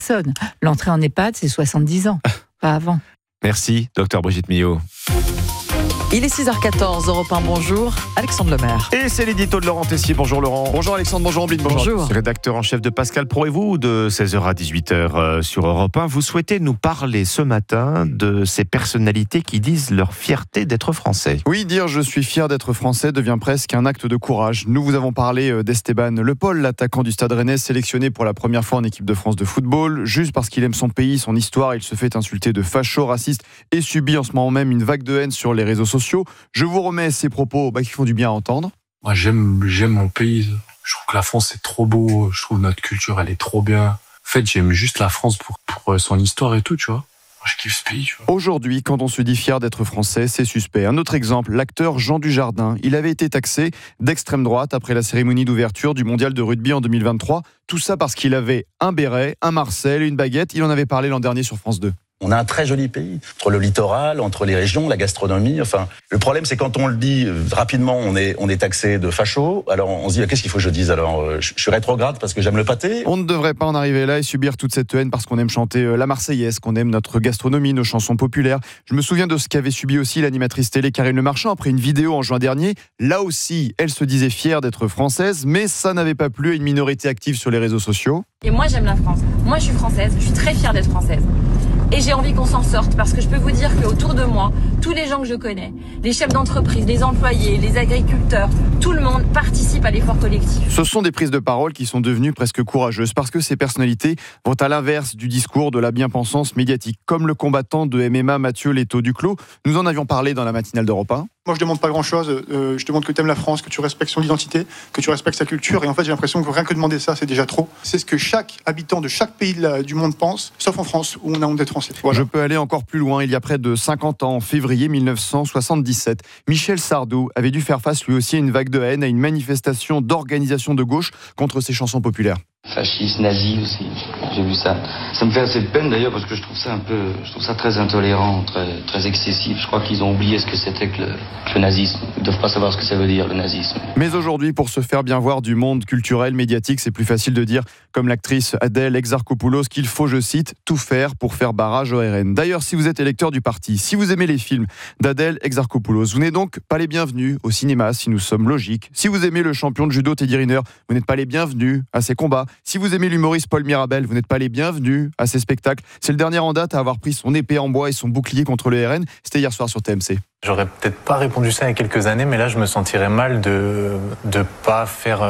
personne. L'entrée en EHPAD, c'est 70 ans, pas avant. Merci, docteur Brigitte Millot. Il est 6h14, Europe 1, bonjour, Alexandre Lemaire. Et c'est l'édito de Laurent Tessier. Bonjour Laurent. Bonjour Alexandre, bonjour Ambline. Bonjour. Rédacteur en chef de Pascal Pro et vous, de 16h à 18h sur Europe 1. Vous souhaitez nous parler ce matin de ces personnalités qui disent leur fierté d'être français. Oui, dire je suis fier d'être français devient presque un acte de courage. Nous vous avons parlé d'Esteban Le Paul, l'attaquant du Stade Rennais, sélectionné pour la première fois en équipe de France de football. Juste parce qu'il aime son pays, son histoire, il se fait insulter de facho, raciste et subit en ce moment même une vague de haine sur les réseaux sociaux. Je vous remets ces propos qui font du bien à entendre. Moi, j'aime mon pays. Je trouve que la France, c'est trop beau. Je trouve notre culture, elle est trop bien. En fait, j'aime juste la France pour son histoire et tout, tu vois. Je kiffe ce pays, tu vois. Aujourd'hui, quand on se dit fier d'être français, c'est suspect. Un autre exemple, l'acteur Jean Dujardin. Il avait été taxé d'extrême droite après la cérémonie d'ouverture du mondial de rugby en 2023. Tout ça parce qu'il avait un béret, un Marcel, une baguette. Il en avait parlé l'an dernier sur France 2. On a un très joli pays, entre le littoral, entre les régions, la gastronomie. Enfin, le problème, c'est quand on le dit rapidement, on est taxé de facho. Alors on se dit, qu'est-ce qu'il faut que je dise ? Alors, je suis rétrograde parce que j'aime le pâté. On ne devrait pas en arriver là et subir toute cette haine parce qu'on aime chanter la Marseillaise, qu'on aime notre gastronomie, nos chansons populaires. Je me souviens de ce qu'avait subi aussi l'animatrice télé Karine Le Marchand après une vidéo en juin dernier. Là aussi, elle se disait fière d'être française, mais ça n'avait pas plu à une minorité active sur les réseaux sociaux. Et moi, j'aime la France. Moi, je suis française. Je suis très fière d'être française. Et j'ai envie qu'on s'en sorte parce que je peux vous dire qu'autour de moi, tous les gens que je connais, les chefs d'entreprise, les employés, les agriculteurs, tout le monde participe à l'effort collectif. Ce sont des prises de parole qui sont devenues presque courageuses parce que ces personnalités vont à l'inverse du discours de la bien-pensance médiatique. Comme le combattant de MMA Mathieu Leto-Duclos, nous en avions parlé dans la matinale d'Europe 1. Moi, je demande pas grand-chose. Je demande que tu aimes la France, que tu respectes son identité, que tu respectes sa culture. Et en fait, j'ai l'impression que rien que demander ça, c'est déjà trop. C'est ce que chaque habitant de chaque pays du monde pense, sauf en France, où on a honte d'être français. Voilà. Je peux aller encore plus loin. Il y a près de 50 ans, en février 1977, Michel Sardou avait dû faire face lui aussi à une vague de haine, à une manifestation d'organisation de gauche contre ses chansons populaires. Fasciste, nazi aussi, j'ai vu ça. Ça me fait assez de peine d'ailleurs parce que je trouve ça très intolérant, très excessif. Je crois qu'ils ont oublié ce que c'était que le nazisme. Ils ne doivent pas savoir ce que ça veut dire, le nazisme. Mais aujourd'hui, pour se faire bien voir du monde culturel, médiatique, c'est plus facile de dire, comme l'actrice Adèle Exarchopoulos, qu'il faut, je cite, tout faire pour faire barrage au RN. D'ailleurs, si vous êtes électeur du parti, si vous aimez les films d'Adèle Exarchopoulos, vous n'êtes donc pas les bienvenus au cinéma, si nous sommes logiques. Si vous aimez le champion de judo Teddy Riner, vous n'êtes pas les bienvenus à ses combats. Si vous aimez l'humoriste Paul Mirabel, vous n'êtes pas les bienvenus à ces spectacles. C'est le dernier en date à avoir pris son épée en bois et son bouclier contre le RN. C'était hier soir sur TMC. J'aurais peut-être pas répondu ça il y a quelques années, mais là je me sentirais mal de pas faire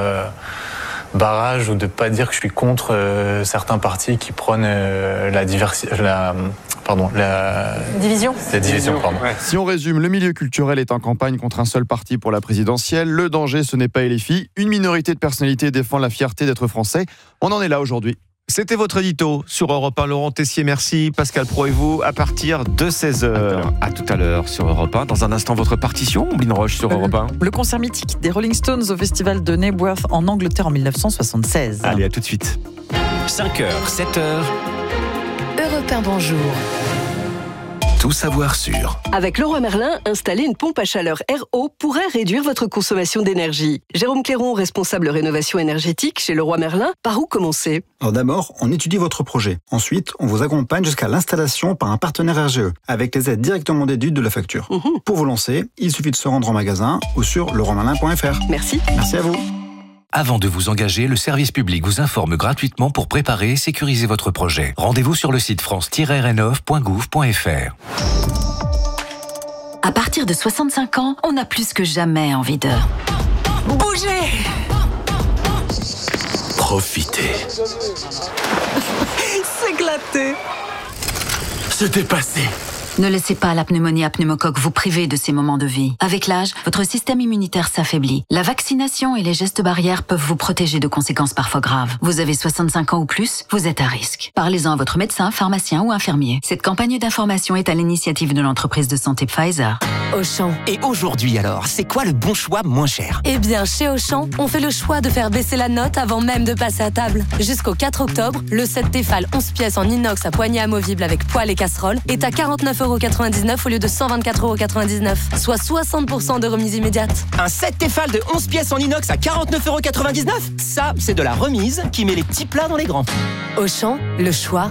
barrage ou de pas dire que je suis contre certains partis qui prônent la division. Ouais. Si on résume, le milieu culturel est en campagne contre un seul parti pour la présidentielle. Le danger, ce n'est pas LFI. Une minorité de personnalités défend la fierté d'être français. On en est là aujourd'hui. C'était votre édito sur Europe 1. Laurent Tessier, merci. Pascal Pro et vous, à partir de 16h. À tout à l'heure sur Europe 1. Dans un instant, votre partition, Ambline Roche sur Europe 1. Le concert mythique des Rolling Stones au festival de Nebworth en Angleterre en 1976. Allez, à tout de suite. 5h, 7h. Europe 1, bonjour. Tout savoir sur. Avec Leroy Merlin, installer une pompe à chaleur RO pourrait réduire votre consommation d'énergie. Jérôme Clairon, responsable rénovation énergétique chez Leroy Merlin, par où commencer ? Alors d'abord, on étudie votre projet. Ensuite, on vous accompagne jusqu'à l'installation par un partenaire RGE, avec les aides directement déduites de la facture. Pour vous lancer, il suffit de se rendre en magasin ou sur leroymerlin.fr. Merci. Merci à vous. Avant de vous engager, le service public vous informe gratuitement pour préparer et sécuriser votre projet. Rendez-vous sur le site france-rnov.gouv.fr. À partir de 65 ans, on a plus que jamais envie de bouger. Profitez. S'éclater. Se dépasser. Ne laissez pas la pneumonie à pneumocoque vous priver de ces moments de vie. Avec l'âge, votre système immunitaire s'affaiblit. La vaccination et les gestes barrières peuvent vous protéger de conséquences parfois graves. Vous avez 65 ans ou plus, vous êtes à risque. Parlez-en à votre médecin, pharmacien ou infirmier. Cette campagne d'information est à l'initiative de l'entreprise de santé Pfizer. Auchan. Et aujourd'hui alors, c'est quoi le bon choix moins cher ? Eh bien, chez Auchan, on fait le choix de faire baisser la note avant même de passer à table. Jusqu'au 4 octobre, le set Tefal 11 pièces en inox à poignée amovible avec poêle et casserole est à 49,90 49,99€ au lieu de 124,99€, soit 60% de remise immédiate. Un set Tefal de 11 pièces en inox à 49,99€. Ça, c'est de la remise qui met les petits plats dans les grands. Auchan, le choix